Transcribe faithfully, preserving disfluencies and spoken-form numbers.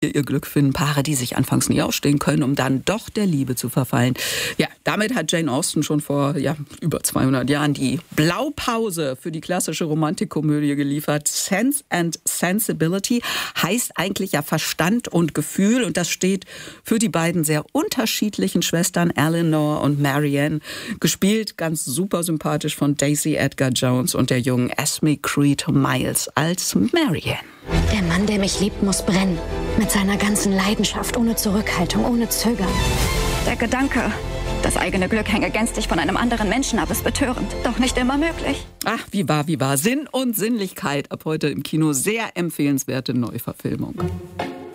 ihr Glück finden Paare, die sich anfangs nie ausstehen können, um dann doch der Liebe zu verfallen. Ja, damit hat Jane Austen schon vor ja, über zweihundert Jahren die Blaupause für die klassische Romantikkomödie geliefert. Sense and Sensibility heißt eigentlich ja Verstand und Gefühl und das steht für die beiden sehr unterschiedlichen Schwestern Eleanor und Marianne, gespielt ganz super sympathisch von Daisy Edgar Jones und der jungen Esme Creed Miles als Marianne. Der Mann, der mich liebt, muss brennen. Mit seiner ganzen Leidenschaft, ohne Zurückhaltung, ohne Zögern. Der Gedanke, das eigene Glück hänge gänzlich von einem anderen Menschen ab, ist betörend. Doch nicht immer möglich. Ach, wie wahr, wie wahr. Sinn und Sinnlichkeit ab heute im Kino. Sehr empfehlenswerte Neuverfilmung.